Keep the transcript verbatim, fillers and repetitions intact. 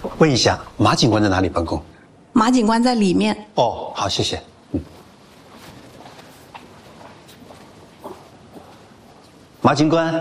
问一下，马警官在哪里办公？ 马警官在里面。 哦，好，谢谢。嗯，马警官。